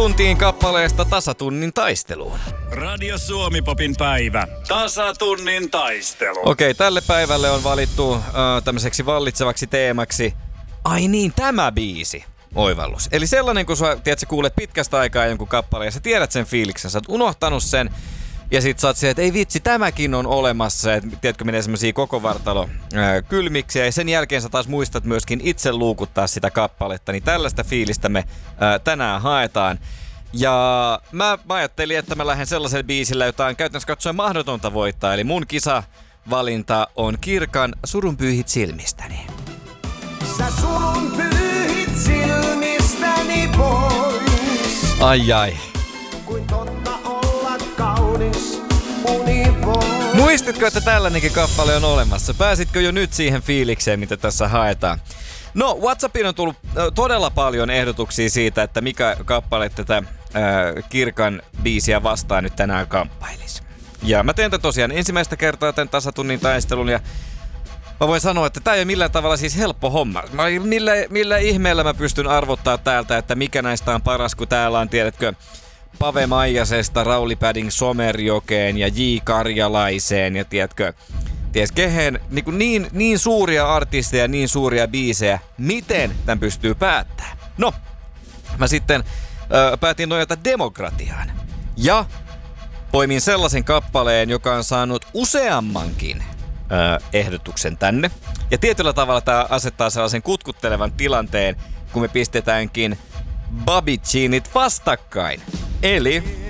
tuntiin kappaleesta Tasatunnin taisteluun. Radio Suomi-popin päivä. Tasatunnin taistelu. Okei, tälle päivälle on valittu tämmöiseksi vallitsevaksi teemaksi ai niin, tämä biisi. Oivallus. Eli sellainen, kun sä kuulet pitkästä aikaa jonkun kappaleen ja sä tiedät sen fiiliksen, sä oot unohtanut sen ja sit sä oot se, että ei vitsi, tämäkin on olemassa. Et, tiedätkö, menee semmosia koko vartalo kylmiksiä ja sen jälkeen sä taas muistat myöskin itse luukuttaa sitä kappaletta. Niin tällaista fiilistä me tänään haetaan. Ja mä ajattelin, että mä lähden sellaisella biisillä, jota on käytännössä katsoen mahdotonta voittaa. Eli mun kisavalinta on Kirkan Surun pyyhit silmistäni. Sä surun pyyhit silmistäni pois. Ai. Kuin totta olla kaunis univois. Muistitko, että tällainenkin kappale on olemassa? Pääsitkö jo nyt siihen fiilikseen, mitä tässä haetaan? No, WhatsAppiin on tullut todella paljon ehdotuksia siitä, että mikä kappale tätä Kirkan biisiä vastaan nyt tänään kamppailisi. Ja mä teen tämän tosiaan ensimmäistä kertaa tämän tasatunnin taistelun ja mä voin sanoa, että tää ei ole millään tavalla siis helppo homma. Millä ihmeellä mä pystyn arvottaa täältä, että mikä näistä on paras, kun täällä on, tiedätkö, Pave Maijasesta, Rauli Päding Somerjokeen ja J. Karjalaiseen ja tiedätkö, ties kehen, niin suuria artisteja, niin suuria biisejä, miten tämän pystyy päättämään? No, mä sitten päätin nojata demokratiaan ja poimin sellaisen kappaleen, joka on saanut useammankin ehdotuksen tänne. Ja tietyllä tavalla tää asettaa sellaisen kutkuttelevan tilanteen, kun me pistetäänkin Babicinit vastakkain. Eli